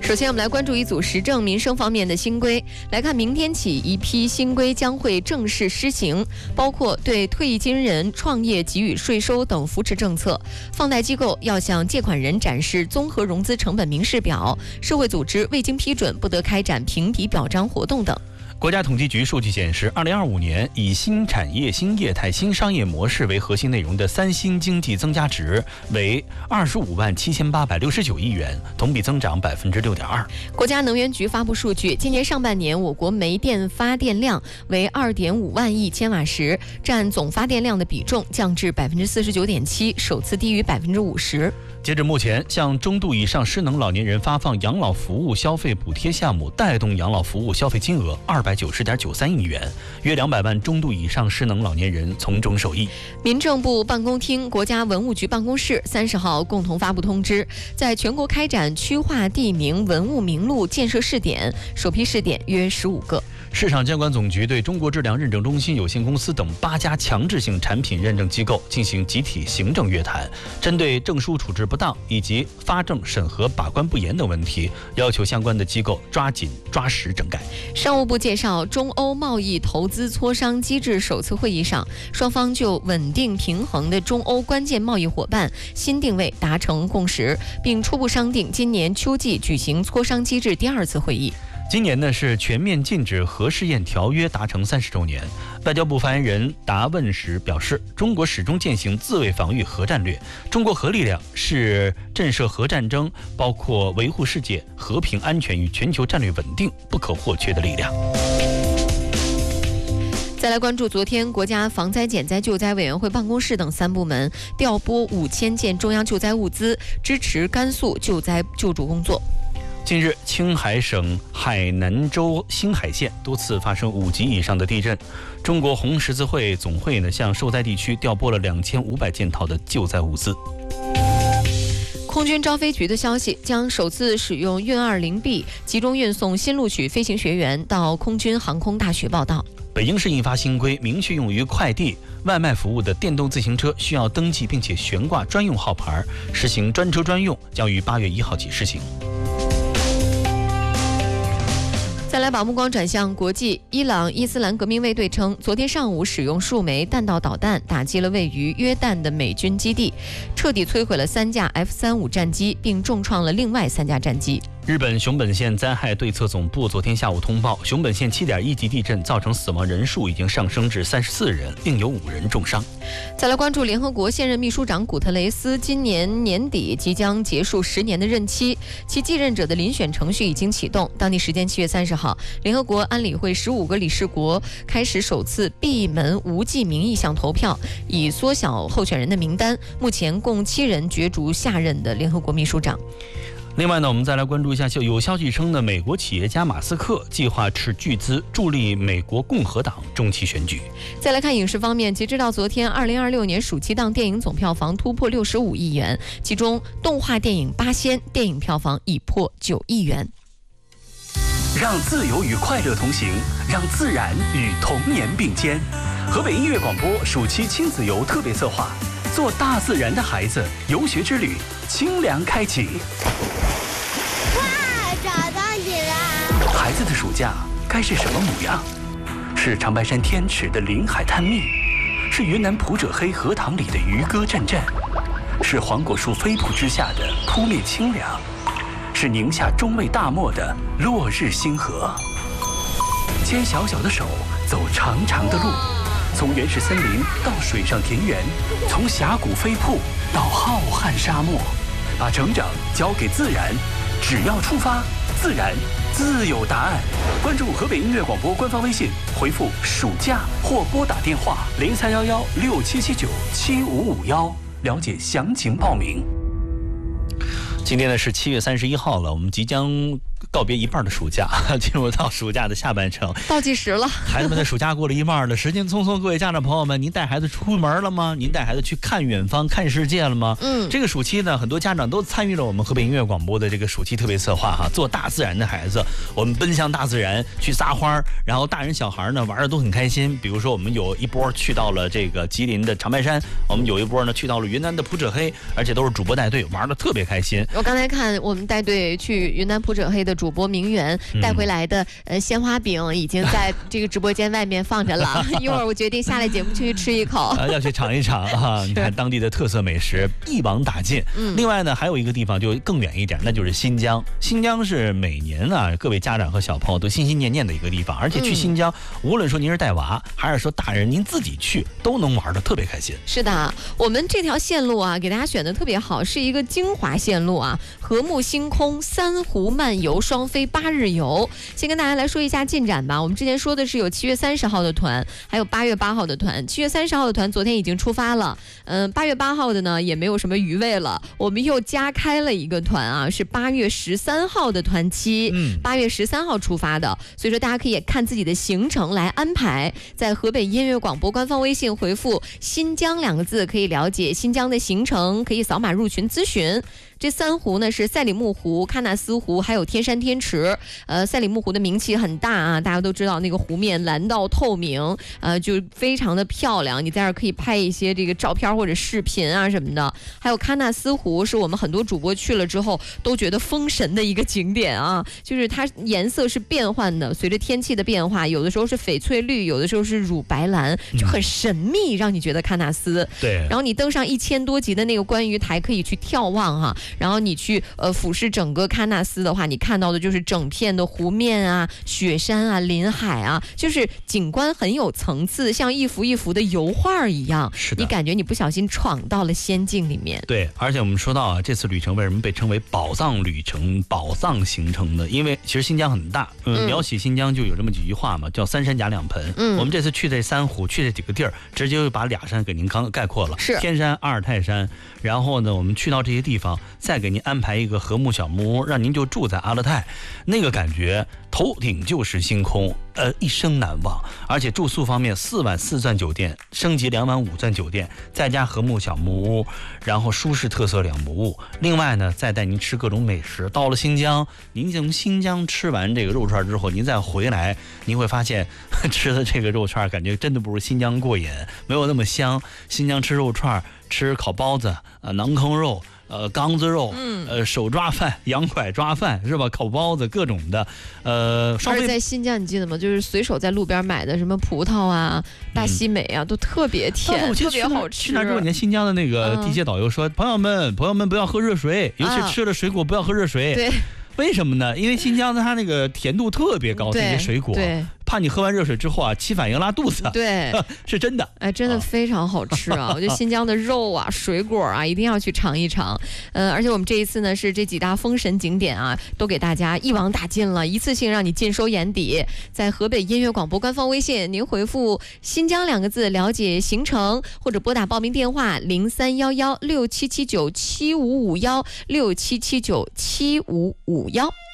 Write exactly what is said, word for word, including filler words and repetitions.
首先，我们来关注一组时政民生方面的新规。来看，明天起，一批新规将会正式施行，包括对退役军人创业给予税收等扶持政策。放贷机构要向借款人展示综合融资成本明示表，社会组织未经批准不得开展评比表彰活动等。 国家统计局数据显示，二零二五年以新产业、新业态、新商业模式为核心内容的三新经济增加值为二十五万七千八百六十九亿元，同比增长百分之六点二。 国家能源局发布数据，今年上半年我国煤电发电量为二点五万亿千瓦时，占总发电量的比重降至百分之四十九点七，首次低于百分之五十。 截至目前，向中度以上失能老年人发放养老服务消费补贴项目带动养老服务消费金额二百九十点九三亿元，约两百万中度以上失能老年人从中受益。 民政部办公厅、国家文物局办公室三十号共同发布通知，在全国开展区划地名文物名录建设试点，首批试点约十五个。 市场监管总局对中国质量认证中心有限公司等八家强制性产品认证机构进行集体行政约谈，针对证书处置不当以及发证审核把关不严等问题，要求相关的机构抓紧抓实整改。 商务部介绍，中欧贸易投资磋商机制首次会议上，双方就稳定平衡的中欧关键贸易伙伴新定位达成共识，并初步商定今年秋季举行磋商机制第二次会议。 今年呢是全面禁止核试验条约达成三十周年。外交部发言人答问时表示，中国始终践行自卫防御核战略，中国核力量是震慑核战争，包括维护世界和平安全与全球战略稳定不可或缺的力量。 再来关注昨天，国家防灾减灾救灾委员会办公室等三部门调拨五千件中央救灾物资，支持甘肃救灾救助工作。 近日，青海省海南州兴海县多次发生五级以上的地震。中国红十字会总会呢向受灾地区调拨了两千五百件套的救灾物资。 空军招飞局的消息，将首次使用运二零 B 集中运送新录取飞行学员到空军航空大学报到。 北京市印发新规，明确用于快递、外卖服务的电动自行车需要登记并且悬挂专用号牌，实行专车专用，将于八月一号起施行。 再来把目光转向国际，伊朗伊斯兰革命卫队称，昨天上午使用数枚弹道导弹打击了位于约旦的美军基地，彻底摧毁了三架 F 三十五 战机，并重创了另外三架战机。 日本熊本县灾害对策总部昨天下午通报，熊本县 七点一 级地震造成死亡人数已经上升至三十四人，另有五人重伤。 再来关注联合国现任秘书长古特雷斯，今年年底即将结束十年的任期，其继任者的遴选程序已经启动。当地时间七月三十号，联合国安理会十五个理事国开始首次闭门无记名意向投票，以缩小候选人的名单。目前共七人角逐下任的联合国秘书长。 另外呢，我们再来关注一下，有消息称呢，美国企业家马斯克计划斥巨资助力美国共和党中期选举。 再来看影视方面，截止到昨天，二零二六年暑期档电影总票房突破六十五亿元，其中动画电影《八仙》电影票房已破九亿元。 让自由与快乐同行，让自然与童年并肩。河北音乐广播暑期亲子游特别策划，做大自然的孩子，游学之旅清凉开启。 哇，找到你了！ 孩子的暑假该是什么模样？是长白山天池的临海探秘，是云南普者黑荷塘里的渔歌阵阵，是黄果树飞瀑之下的扑面清凉，是宁夏中卫大漠的落日星河。牵小小的手，走长长的路，从原始森林到水上田园，从峡谷飞瀑到浩瀚沙漠，把成长交给自然，只要出发，自然自有答案。关注河北音乐广播官方微信，回复暑假或拨打电话零三幺幺六七七九七五五幺，了解详情报名。 今天呢是七月三十一号了，我们即将告别一半的暑假，进入到暑假的下半程， 倒计时了。 孩子们的暑假过了一半了，时间匆匆。各位家长朋友们，您带孩子出门了吗？您带孩子去看远方、看世界了吗？ 嗯， 这个暑期呢，很多家长都参与了我们河北音乐广播的这个暑期特别策划哈，做大自然的孩子，我们奔向大自然去撒花，然后大人小孩呢玩的都很开心。比如说，我们有一波去到了这个吉林的长白山，我们有一波呢去到了云南的普者黑，而且都是主播带队，玩的特别开心。 我刚才看我们带队去云南普者黑的主播明媛带回来的呃鲜花饼已经在这个直播间外面放着了，一会儿我决定下来节目去吃一口， 啊，要去尝一尝啊！你看当地的特色美食一网打尽。嗯，另外呢，还有一个地方就更远一点，那就是新疆。新疆是每年啊各位家长和小朋友都心心念念的一个地方，而且去新疆，嗯、无论说您是带娃，还是说大人您自己去，都能玩得特别开心。 是的，我们这条线路啊，给大家选的特别好，是一个精华线路啊，和睦星空三湖漫游双飞八日游。先跟大家来说一下进展吧。我们之前说的是有七月三十号的团，还有八月八号的团。七月三十号的团昨天已经出发了，嗯、呃，八月八号的呢也没有什么余味了，我们又加开了一个团啊，是八月十三号的团期，嗯，八月十三号出发的，所以说大家可以看自己的行程来安排，在河北音乐广播官方微信回复新疆两个字，可以了解新疆的行程，可以扫码入群咨询。这三湖呢是赛里木湖、喀纳斯湖，还有天山天池。呃，赛里木湖的名气很大啊，大家都知道那个湖面蓝到透明，呃，就非常的漂亮。你在这儿可以拍一些这个照片或者视频啊什么的。还有喀纳斯湖是我们很多主播去了之后都觉得封神的一个景点啊，就是它颜色是变换的，随着天气的变化，有的时候是翡翠绿，有的时候是乳白蓝，就很神秘，让你觉得喀纳斯。 对。 然后你登上一千多级的那个观鱼台，可以去眺望哈、啊。然后你去呃俯视整个喀纳斯的话，你看到的就是整片的湖面啊、雪山啊、林海啊，就是景观很有层次，像一幅一幅的油画一样。 是的， 你感觉你不小心闯到了仙境里面。 对，而且我们说到啊，这次旅程为什么被称为宝藏旅程、宝藏行程呢？因为其实新疆很大，嗯，描写新疆就有这么几句话嘛，叫三山夹两盆。嗯，我们这次去这三湖，去这几个地儿，直接就把俩山给您刚概括了， 是天山、阿尔泰山。然后呢，我们去到这些地方，再给您安排一个和睦小木屋，让您就住在阿勒泰，那个感觉头顶就是星空，呃，一生难忘。而且住宿方面，四晚四钻酒店升级两晚五钻酒店，再加和睦小木屋，然后舒适特色两不误。另外呢，再带您吃各种美食。到了新疆，您从新疆吃完这个肉串之后，您再回来，您会发现吃的这个肉串感觉真的不如新疆过瘾，没有那么香。新疆吃肉串，吃烤包子，呃，馕坑肉。呃，缸子肉，嗯，呃，手抓饭、羊拐抓饭是吧？烤包子各种的，呃， 而且在新疆你记得吗？就是随手在路边买的什么葡萄啊、大西美啊，嗯、都特别甜，特别好吃。 去那之后，你看新疆的那个地接导游说：“嗯、朋友们，朋友们不要喝热水，尤其吃了水果不要喝热水。” 对。 为什么呢？因为新疆的它那个甜度特别高，这些水果， 对， 怕你喝完热水之后啊起反应拉肚子。 对， 是真的。 哎，真的非常好吃啊！我觉得新疆的肉啊、水果啊，一定要去尝一尝。呃，而且我们这一次呢，是这几大封神景点啊，都给大家一网打尽了，一次性让你尽收眼底。在河北音乐广播官方微信，您回复“新疆”两个字了解行程，或者拨打报名电话零三幺幺六七七九七五五幺六七七九七五五幺。